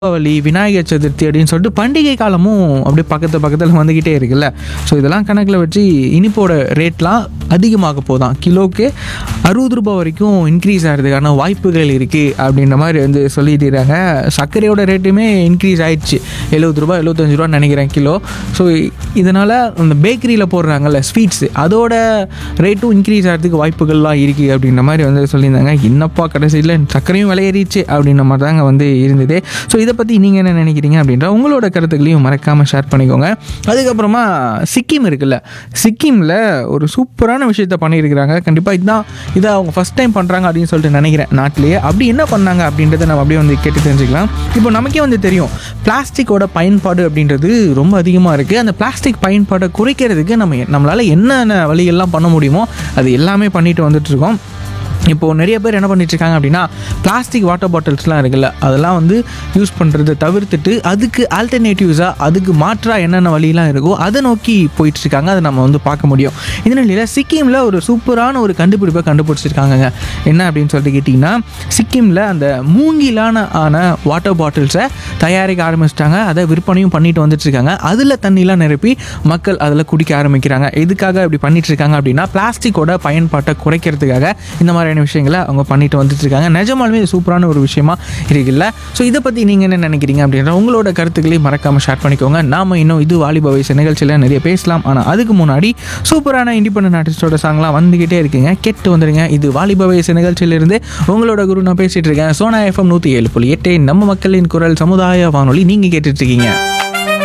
தீபாவளி, விநாயகர் சதுர்த்தி அப்படின்னு சொல்லிட்டு பண்டிகை காலமும் அப்படியே பக்கத்தில் வந்துக்கிட்டே இருக்குல்ல. ஸோ இதெல்லாம் கணக்கில் வச்சு இனிப்போட ரேட்லாம் அதிகமாக போதான். கிலோவுக்கு ரூ. 60 வரைக்கும் இன்க்ரீஸ் ஆகிறதுக்கான வாய்ப்புகள் இருக்குது அப்படின்ற மாதிரி வந்து சொல்லிட்டுறாங்க. சர்க்கரையோட ரேட்டுமே இன்க்ரீஸ் ஆயிடுச்சு. ரூ. 70 ரூ. 75 நினைக்கிறேன் கிலோ. ஸோ இதனால் அந்த பேக்கரியில் போடுறாங்கல்ல ஸ்வீட்ஸு, அதோட ரேட்டும் இன்க்ரீஸ் ஆகிறதுக்கு வாய்ப்புகள்லாம் இருக்குது அப்படின்ற மாதிரி வந்து சொல்லியிருந்தாங்க. என்னப்பா கடைசியில் சர்க்கரையும் விலையேறிச்சு அப்படின்ற மாதிரி தாங்க வந்து இருந்தது. ஸோ இதை பற்றி நீங்கள் என்ன நினைக்கிறீங்க அப்படின்ற உங்களோட கருத்துக்களையும் மறக்காமல் ஷேர் பண்ணிக்கோங்க. அதுக்கப்புறமா சிக்கிம் இருக்குல்ல, சிக்கிமில் ஒரு சூப்பரான விஷயத்த பண்ணியிருக்கிறாங்க. கண்டிப்பாக இதை அவங்க ஃபஸ்ட் டைம் பண்ணுறாங்க அப்படின்னு சொல்லிட்டு நினைக்கிறேன் நாட்டிலேயே. அப்படி என்ன பண்ணாங்க அப்படின்றத நம்ம அப்படியே வந்து கேட்டு தெரிஞ்சுக்கலாம். இப்போ நமக்கே வந்து தெரியும் பிளாஸ்டிக்கோட பயன்பாடு அப்படின்றது ரொம்ப அதிகமாக இருக்குது. அந்த பிளாஸ்டிக் பயன்பாடை குறைக்கிறதுக்கு நம்மளால் என்னென்ன வழிகள்லாம் பண்ண முடியுமோ அது எல்லாமே பண்ணிட்டு வந்துட்டுருக்கோம். இப்போது நிறைய பேர் என்ன பண்ணிட்டுருக்காங்க அப்படின்னா, பிளாஸ்டிக் வாட்டர் பாட்டில்ஸ்லாம் இருக்குல்ல, அதெல்லாம் வந்து யூஸ் பண்ணுறதை தவிர்த்துட்டு அதுக்கு ஆல்டர்னேட்டிவ்ஸாக, அதுக்கு மாற்றாக என்னென்ன வழியெலாம் இருக்கோ அதை நோக்கி போயிட்டுருக்காங்க. அதை நம்ம வந்து பார்க்க முடியும். இந்த நிலையில் சிக்கிமில் ஒரு சூப்பரான ஒரு கண்டுபிடிப்பை கண்டுபிடிச்சிருக்காங்க. என்ன அப்படின்னு சொல்லிட்டு கேட்டிங்கன்னா, சிக்கிமில் அந்த மூங்கிலான வாட்டர் பாட்டில்ஸை தயாரிக்க ஆரம்பிச்சிட்டாங்க. அதை விற்பனையும் பண்ணிட்டு வந்துட்டுருக்காங்க. அதில் தண்ணிலாம் நிரப்பி மக்கள் அதில் குடிக்க ஆரம்பிக்கிறாங்க. எதுக்காக இப்படி பண்ணிகிட்ருக்காங்க அப்படின்னா, பிளாஸ்டிக்கோட பயன்பாட்டை குறைக்கிறதுக்காக இந்த மாதிரி விஷயங்களை அவங்க பண்ணிட்டு வந்துட்டு இருக்காங்க. நிஜமாலுமே இது சூப்பரான ஒரு விஷயமா இருக்குல்ல. ஸோ இதை பற்றி நீங்கள் என்ன நினைக்கிறீங்க அப்படின்ற உங்களோட கருத்துக்களையும் மறக்காமல் ஷேர் பண்ணிக்கோங்க. நாம இன்னும் இது வாலிப வயசு நிகழ்ச்சியில் நிறைய பேசலாம். ஆனால் அதுக்கு முன்னாடி சூப்பரான இண்டிபெண்டன்ட் ஆர்டிஸ்டோட சாங்லாம் வந்துகிட்டே இருக்குங்க, கேட்டு வந்துடுங்க. இது வாலிப வயசு நிகழ்ச்சியிலிருந்து உங்களோட குரு நான் பேசிட்டு இருக்கேன். சோனா FM 107.8 நம்ம மக்களின் குரல் சமுதாய வானொலி நீங்கள் கேட்டுட்டு இருக்கீங்க.